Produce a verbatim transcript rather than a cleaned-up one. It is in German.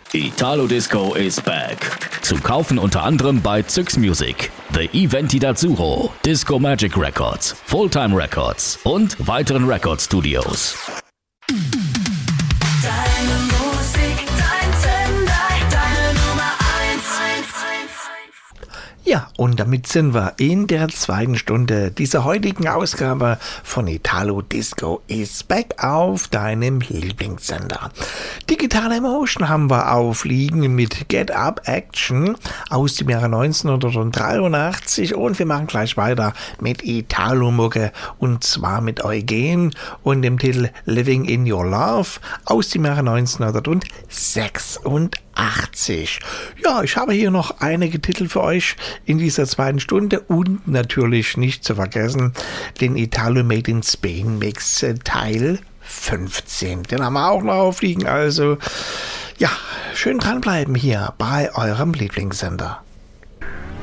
Italo Disco is back. Zu kaufen unter anderem bei Zyx Music, The Eventi d'Azzurro, Disco Magic Records, Fulltime Records und weiteren Record Studios. Deine Musik, dein Sender, deine Nummer eins. Ja, und damit sind wir in der zweiten Stunde dieser heutigen Ausgabe von Italo Disco is back auf deinem Lieblingssender. Digital Emotion haben wir aufliegen mit Get Up Action aus dem Jahre neunzehnhundertdreiundachtzig und wir machen gleich weiter mit Italo-Mucke und zwar mit Eugen und dem Titel Living in Your Love aus dem Jahre neunzehnhundertsechsundachtzig. Ja, ich habe hier noch einige Titel für euch in dieser zweiten Stunde und natürlich nicht zu vergessen den Italo Made in Spain Mix Teil fünfzehn. Den haben wir auch noch aufliegen, also ja, schön dranbleiben hier bei eurem Lieblingssender.